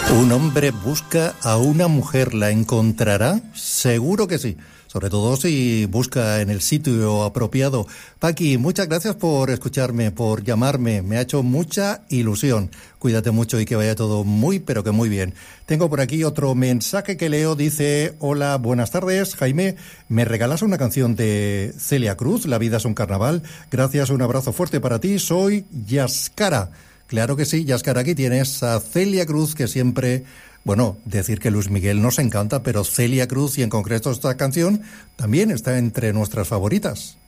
¿Un hombre busca a una mujer? ¿La encontrará? Seguro que sí. Sobre todo si busca en el sitio apropiado. Paqui, muchas gracias por escucharme, por llamarme. Me ha hecho mucha ilusión. Cuídate mucho y que vaya todo muy, pero que muy bien. Tengo por aquí otro mensaje que leo. Dice: hola, buenas tardes, Jaime. ¿Me regalas una canción de Celia Cruz? La vida es un carnaval. Gracias, un abrazo fuerte para ti. Soy Yaskara. Claro que sí, Yaskara, aquí tienes a Celia Cruz, que siempre... Bueno, decir que Luis Miguel nos encanta, pero Celia Cruz, y en concreto esta canción, también está entre nuestras favoritas.